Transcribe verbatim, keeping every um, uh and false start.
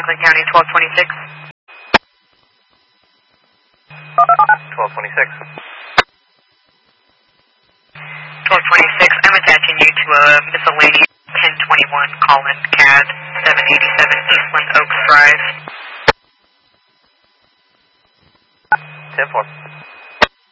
Franklin County, twelve twenty-six. twelve twenty-six. twelve twenty-six, I'm attaching you to a miscellaneous ten twenty-one Collin C A D, seven eighty-seven Eastland Oaks Drive. ten four.